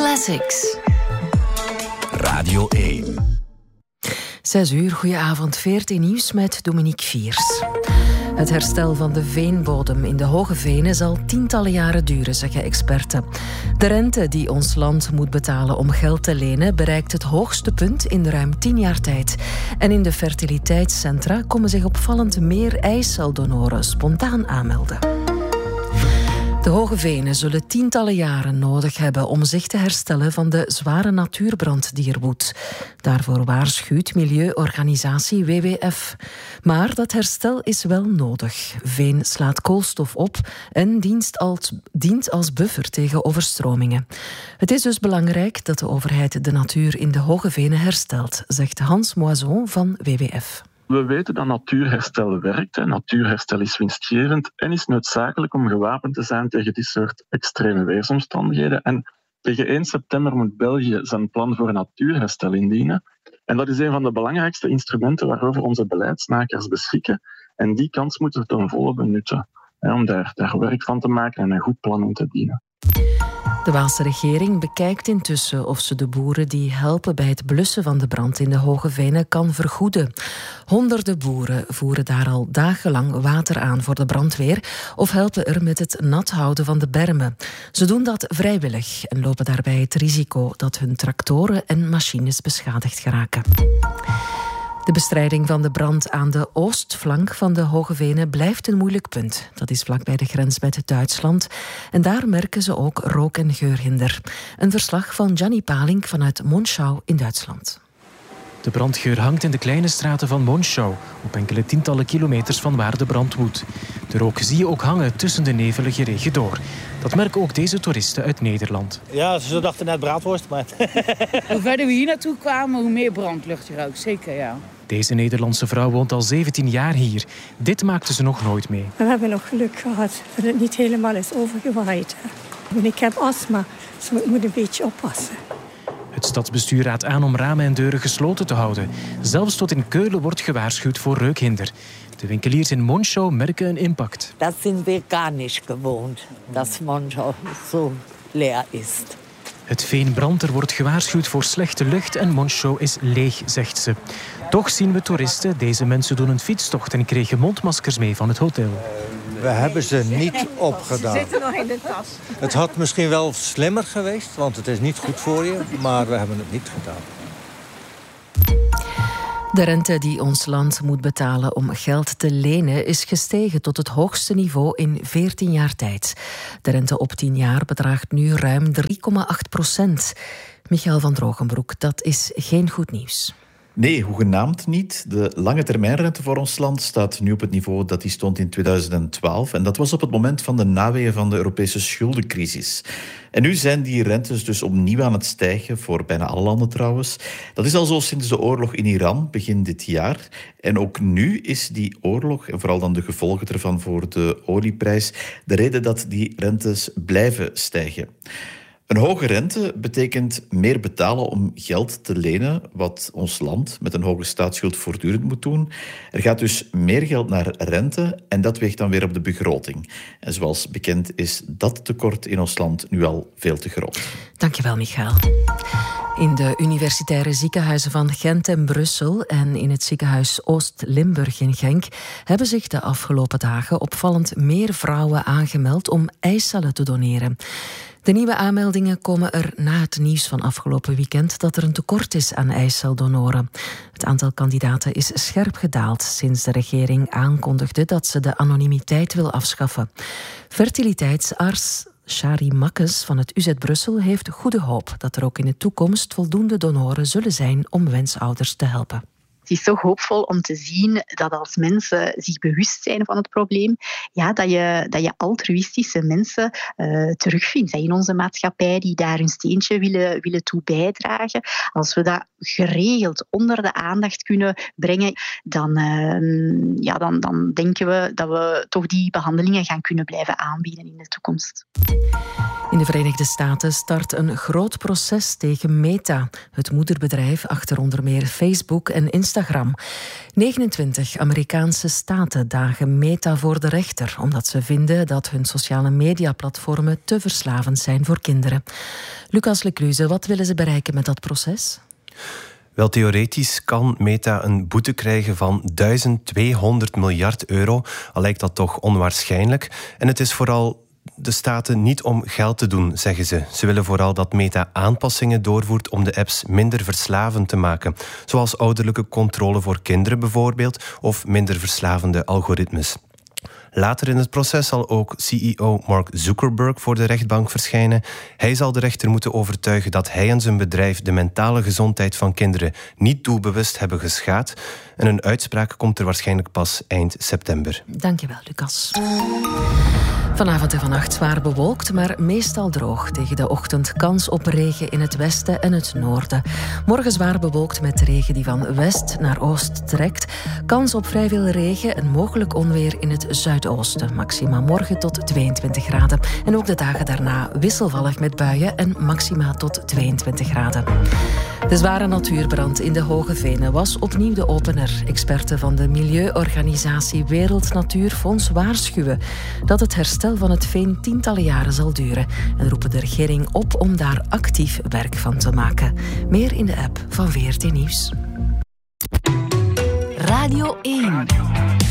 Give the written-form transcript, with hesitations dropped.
Classics. Radio 1. 6 uur, goedenavond. 14 nieuws met Dominique Viers. Het herstel van de veenbodem in de Hoge Venen zal tientallen jaren duren, zeggen experten. De rente die ons land moet betalen om geld te lenen bereikt het hoogste punt in ruim 10 jaar tijd. En in de fertiliteitscentra komen zich opvallend meer eiceldonoren spontaan aanmelden. De Hoge Venen zullen tientallen jaren nodig hebben om zich te herstellen van de zware natuurbrand die er woedt. Daarvoor waarschuwt milieuorganisatie WWF. Maar dat herstel is wel nodig. Veen slaat koolstof op en dient als buffer tegen overstromingen. Het is dus belangrijk dat de overheid de natuur in de Hoge Venen herstelt, zegt Hans Moison van WWF. We weten dat natuurherstel werkt. Natuurherstel is winstgevend en is noodzakelijk om gewapend te zijn tegen dit soort extreme weersomstandigheden. En tegen 1 september moet België zijn plan voor natuurherstel indienen. En dat is een van de belangrijkste instrumenten waarover onze beleidsmakers beschikken. En die kans moeten we ten volle benutten. Om daar werk van te maken en een goed plan in te dienen. De Waalse regering bekijkt intussen of ze de boeren die helpen bij het blussen van de brand in de Hoge Venen kan vergoeden. Honderden boeren voeren daar al dagenlang water aan voor de brandweer of helpen er met het nat houden van de bermen. Ze doen dat vrijwillig en lopen daarbij het risico dat hun tractoren en machines beschadigd geraken. De bestrijding van de brand aan de oostflank van de Hoge Venen blijft een moeilijk punt. Dat is vlakbij de grens met Duitsland. En daar merken ze ook rook- en geurhinder. Een verslag van Gianni Palink vanuit Monschau in Duitsland. De brandgeur hangt in de kleine straten van Monschau, op enkele tientallen kilometers van waar de brand woedt. De rook zie je ook hangen tussen de nevelige regen door. Dat merken ook deze toeristen uit Nederland. Ja, ze dachten net braadworst, maar... Hoe verder we hier naartoe kwamen, hoe meer brandlucht je ruikt. Zeker, ja. Deze Nederlandse vrouw woont al 17 jaar hier. Dit maakte ze nog nooit mee. We hebben nog geluk gehad dat het niet helemaal is overgewaaid. Ik heb astma, dus ik moet een beetje oppassen. Het stadsbestuur raadt aan om ramen en deuren gesloten te houden. Zelfs tot in Keulen wordt gewaarschuwd voor reukhinder. De winkeliers in Monschau merken een impact. Dat zijn we gar niet gewoond, dat Monschau zo leer is. Het veen brandt, er wordt gewaarschuwd voor slechte lucht en Monschau is leeg, zegt ze. Toch zien we toeristen. Deze mensen doen een fietstocht en kregen mondmaskers mee van het hotel. We hebben ze niet opgedaan. Ze zitten nog in de tas. Het had misschien wel slimmer geweest, want het is niet goed voor je. Maar we hebben het niet gedaan. De rente die ons land moet betalen om geld te lenen is gestegen tot het hoogste niveau in 14 jaar tijd. De rente op 10 jaar bedraagt nu ruim 3,8%. Michael van Drogenbroek, dat is geen goed nieuws. Nee, hoegenaamd niet. De lange termijnrente voor ons land staat nu op het niveau dat die stond in 2012. En dat was op het moment van de naweeën van de Europese schuldencrisis. En nu zijn die rentes dus opnieuw aan het stijgen, voor bijna alle landen trouwens. Dat is al zo sinds de oorlog in Iran, begin dit jaar. En ook nu is die oorlog, en vooral dan de gevolgen ervan voor de olieprijs, de reden dat die rentes blijven stijgen. Een hoge rente betekent meer betalen om geld te lenen, wat ons land met een hoge staatsschuld voortdurend moet doen. Er gaat dus meer geld naar rente en dat weegt dan weer op de begroting. En zoals bekend is dat tekort in ons land nu al veel te groot. Dankjewel, Michael. In de universitaire ziekenhuizen van Gent en Brussel en in het ziekenhuis Oost-Limburg in Genk hebben zich de afgelopen dagen opvallend meer vrouwen aangemeld om eicellen te doneren. De nieuwe aanmeldingen komen er na het nieuws van afgelopen weekend dat er een tekort is aan eiceldonoren. Het aantal kandidaten is scherp gedaald sinds de regering aankondigde dat ze de anonimiteit wil afschaffen. Fertiliteitsarts Shari Makkes van het UZ Brussel heeft goede hoop dat er ook in de toekomst voldoende donoren zullen zijn om wensouders te helpen. Het is zo hoopvol om te zien dat als mensen zich bewust zijn van het probleem, ja, dat je altruïstische mensen terugvindt in onze maatschappij die daar hun steentje willen toe bijdragen. Als we dat geregeld onder de aandacht kunnen brengen, dan denken we dat we toch die behandelingen gaan kunnen blijven aanbieden in de toekomst. In de Verenigde Staten start een groot proces tegen Meta, het moederbedrijf achter onder meer Facebook en Instagram. Instagram. 29 Amerikaanse staten dagen Meta voor de rechter, omdat ze vinden dat hun sociale mediaplatformen te verslavend zijn voor kinderen. Lucas Lecluze, wat willen ze bereiken met dat proces? Wel, theoretisch kan Meta een boete krijgen van 1200 miljard euro. Al lijkt dat toch onwaarschijnlijk. En het is vooral de staten niet om geld te doen, zeggen ze. Ze willen vooral dat Meta aanpassingen doorvoert om de apps minder verslavend te maken. Zoals ouderlijke controle voor kinderen bijvoorbeeld, of minder verslavende algoritmes. Later in het proces zal ook CEO Mark Zuckerberg voor de rechtbank verschijnen. Hij zal de rechter moeten overtuigen dat hij en zijn bedrijf de mentale gezondheid van kinderen niet doelbewust hebben geschaad. En een uitspraak komt er waarschijnlijk pas eind september. Dankjewel, Lucas. Vanavond en vannacht zwaar bewolkt, maar meestal droog. Tegen de ochtend kans op regen in het westen en het noorden. Morgen zwaar bewolkt met regen die van west naar oost trekt. Kans op vrij veel regen en mogelijk onweer in het zuidoosten. Maxima morgen tot 22 graden. En ook de dagen daarna wisselvallig met buien en maxima tot 22 graden. De zware natuurbrand in de Hoge Venen was opnieuw de opener. Experten van de milieuorganisatie Wereld Natuurfonds waarschuwen dat het herstel van het veen tientallen jaren zal duren en roepen de regering op om daar actief werk van te maken. Meer in de app van VRT Nieuws. Radio 1.